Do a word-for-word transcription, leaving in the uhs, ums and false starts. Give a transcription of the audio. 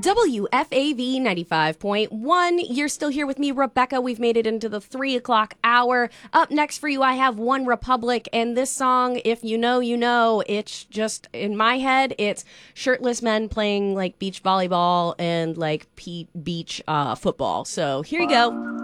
W F A V ninety-five point one. You're still here with me, Rebecca. We've made it into the three o'clock hour. Up next for you, I have One Republic. And this song, if you know, you know, it's just, in my head, it's shirtless men playing like beach volleyball and like pe- beach uh, football. So here you go.